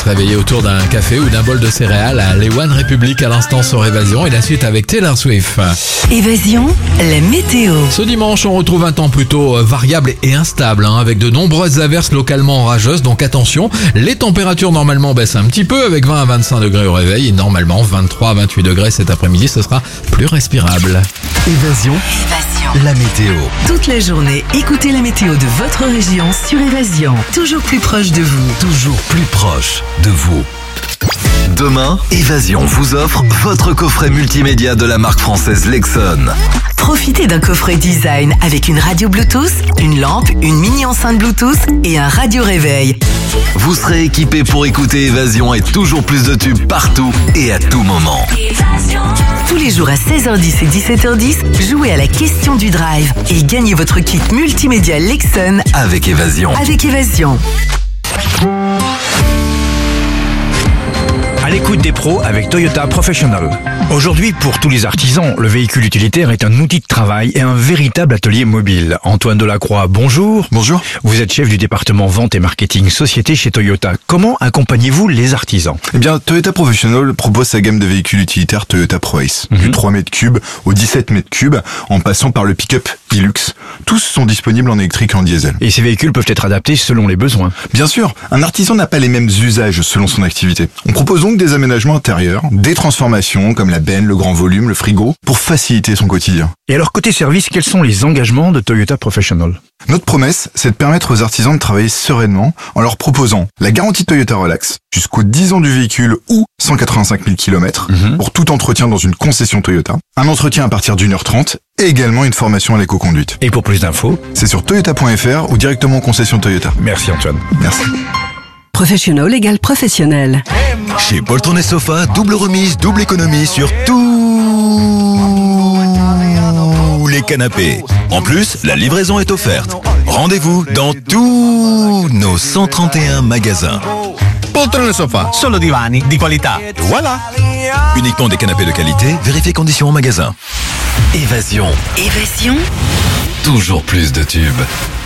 réveiller autour d'un café ou d'un bol de céréales. Les One Republic à l'instant sur Évasion et la suite avec Taylor Swift. Évasion, la météo. Ce dimanche, on retrouve un temps plutôt variable et instable, avec de nombreuses averses localement orageuses. Donc attention, les températures normalement baissent un petit peu avec 20 à 25 degrés au réveil et normalement 23 à 28 degrés cet après-midi. Ce sera plus respirable. Évasion, la météo. Toute la journée, écoutez la météo de votre région sur Évasion. Toujours plus proche de vous. Toujours plus proche de vous. Demain, Évasion vous offre votre coffret multimédia de la marque française Lexon. Profitez d'un coffret design avec une radio Bluetooth, une lampe, une mini enceinte Bluetooth et un radio réveil. Vous serez équipé pour écouter Évasion et toujours plus de tubes partout et à tout moment. Tous les jours à 16h10 et 17h10, jouez à la question du drive et gagnez votre kit multimédia Lexon Avec Évasion. avec Évasion. À l'écoute des pros avec Toyota Professional. Aujourd'hui, pour tous les artisans, le véhicule utilitaire est un outil de travail et un véritable atelier mobile. Antoine Delacroix, bonjour. Bonjour. Vous êtes chef du département vente et marketing société chez Toyota. Comment accompagnez-vous les artisans? Eh bien, Toyota Professional propose sa gamme de véhicules utilitaires Toyota ProAce, du 3 mètres cubes au 17 mètres cubes, en passant par le pick-up Hilux. Tous sont disponibles en électrique et en diesel. Et ces véhicules peuvent être adaptés selon les besoins. Bien sûr, un artisan n'a pas les mêmes usages selon son activité. On propose donc des aménagements intérieurs, des transformations comme la benne, le grand volume, le frigo, pour faciliter son quotidien. Et alors, côté service, quels sont les engagements de Toyota Professional? Notre promesse, c'est de permettre aux artisans de travailler sereinement en leur proposant la garantie Toyota Relax jusqu'aux 10 ans du véhicule ou 185 000 km pour tout entretien dans une concession Toyota, un entretien à partir d'1h30 et également une formation à l'éco-conduite. Et pour plus d'infos, C'est sur toyota.fr ou directement en concession Toyota. merci Antoine. Merci. Professionnel égale professionnel. Chez Poltron et Sofa, double remise, double économie sur tous les canapés. En plus, la livraison est offerte. Rendez-vous dans tous nos 131 magasins. Poltrone Sofa, solo divani di qualità. Voilà. Uniquement des canapés de qualité, vérifiez conditions en magasin. Évasion, Évasion, toujours plus de tubes.